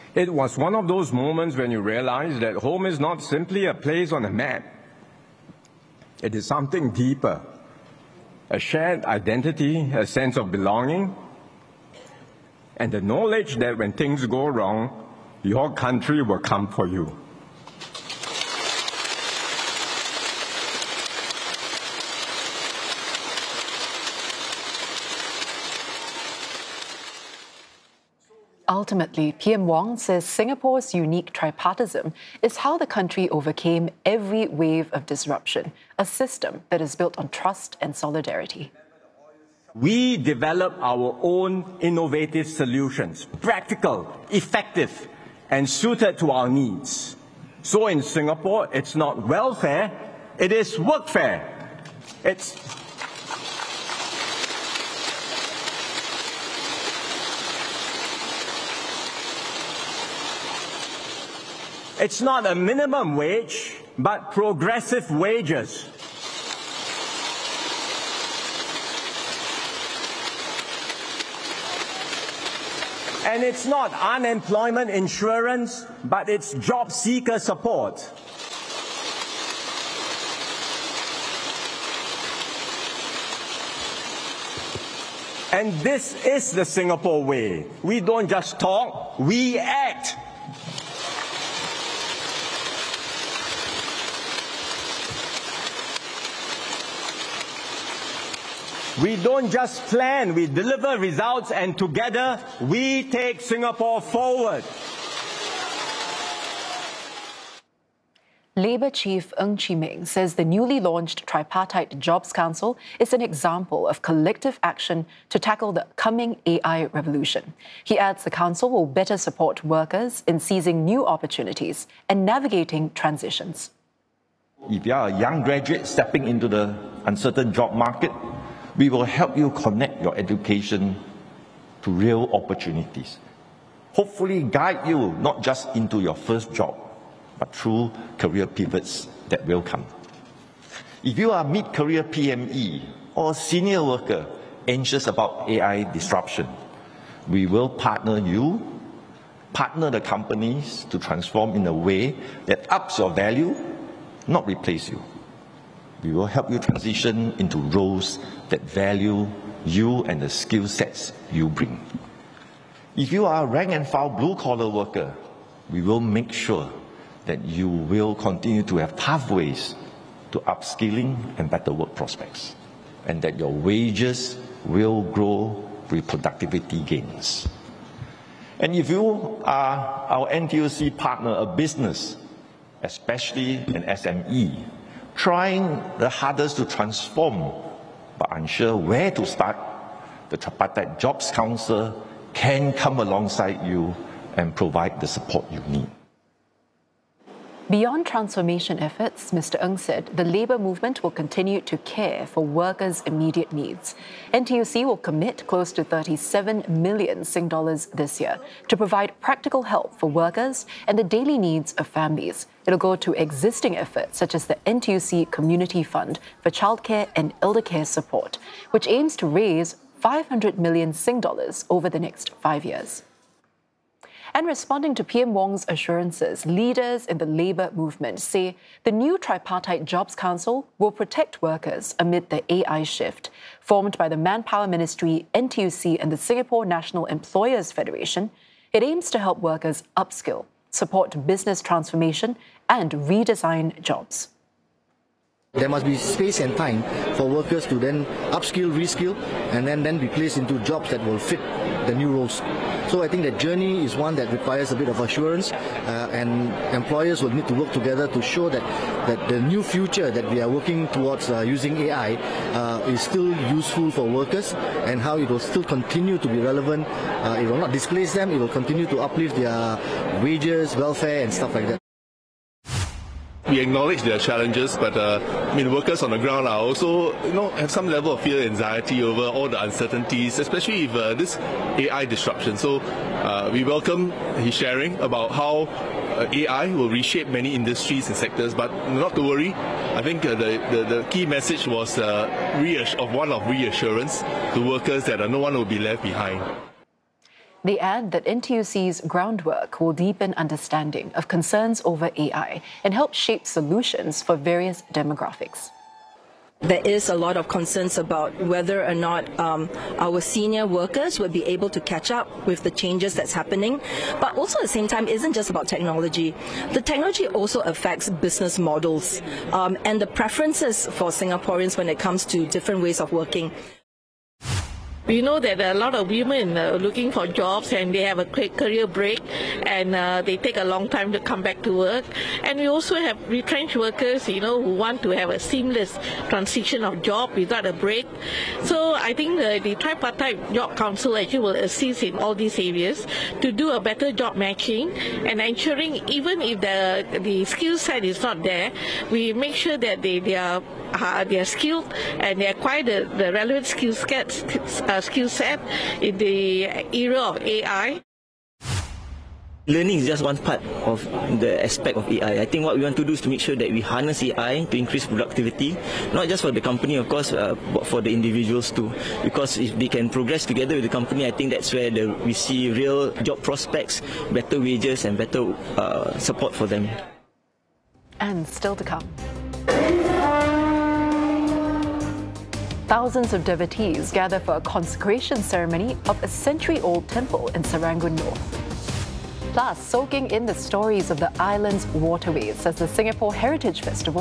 It was one of those moments when you realize that home is not simply a place on a map. It is something deeper, a shared identity, a sense of belonging, and the knowledge that when things go wrong, your country will come for you. Ultimately, PM Wong says Singapore's unique tripartism is how the country overcame every wave of disruption, a system that is built on trust and solidarity. We develop our own innovative solutions, practical, effective, and suited to our needs. So in Singapore, it's not welfare, it is workfare. It's not a minimum wage, but progressive wages. And it's not unemployment insurance, but it's job seeker support. And this is the Singapore way. We don't just talk, we act. We don't just plan, we deliver results, and together we take Singapore forward. Labour Chief Ng Chee Meng says the newly launched Tripartite Jobs Council is an example of collective action to tackle the coming AI revolution. He adds the council will better support workers in seizing new opportunities and navigating transitions. If you are a young graduate stepping into the uncertain job market, we will help you connect your education to real opportunities. Hopefully guide you not just into your first job, but through career pivots that will come. If you are mid-career PME or senior worker anxious about AI disruption, we will partner the companies to transform in a way that ups your value, not replace you. We will help you transition into roles that value you and the skill sets you bring. If you are a rank and file blue-collar worker, we will make sure that you will continue to have pathways to upskilling and better work prospects, and that your wages will grow with productivity gains. And if you are our NTUC partner, a business, especially an SME, trying the hardest to transform but unsure where to start, the Tripartite Jobs Council can come alongside you and provide the support you need. Beyond transformation efforts, Mr. Ng said the labour movement will continue to care for workers' immediate needs. NTUC will commit close to 37 million Sing dollars this year to provide practical help for workers and the daily needs of families. It'll go to existing efforts such as the NTUC Community Fund for Childcare and Elder Care Support, which aims to raise 500 million Sing dollars over the next 5 years. And responding to PM Wong's assurances, leaders in the labour movement say the new Tripartite Jobs Council will protect workers amid the AI shift. Formed by the Manpower Ministry, NTUC and the Singapore National Employers Federation, it aims to help workers upskill, support business transformation and redesign jobs. There must be space and time for workers to then upskill, reskill, and then be placed into jobs that will fit the new roles. So I think that journey is one that requires a bit of assurance, and employers will need to work together to show that the new future that we are working towards using AI is still useful for workers, and how it will still continue to be relevant. It will not displace them, it will continue to uplift their wages, welfare and stuff like that. We acknowledge there are challenges, but workers on the ground are also, have some level of fear and anxiety over all the uncertainties, especially with this AI disruption. So we welcome his sharing about how AI will reshape many industries and sectors, but not to worry. I think the key message was one of reassurance to workers that no one will be left behind. They add that NTUC's groundwork will deepen understanding of concerns over AI and help shape solutions for various demographics. There is a lot of concerns about whether or not our senior workers will be able to catch up with the changes that's happening. But also at the same time, it isn't just about technology. The technology also affects business models and the preferences for Singaporeans when it comes to different ways of working. We know that a lot of women are looking for jobs and they have a quick career break and they take a long time to come back to work. And we also have retrenched workers, who want to have a seamless transition of job without a break. So I think the Tripartite Job Council actually will assist in all these areas to do a better job matching and ensuring even if the skill set is not there, we make sure that they are skilled and they acquire the relevant skill set in the era of AI. Learning is just one part of the aspect of AI. I think what we want to do is to make sure that we harness AI to increase productivity, not just for the company, of course, but for the individuals too. Because if they can progress together with the company, I think that's where we see real job prospects, better wages and better support for them. And still to come. Thousands of devotees gather for a consecration ceremony of a century-old temple in Serangoon North. Plus, soaking in the stories of the island's waterways as the Singapore Heritage Festival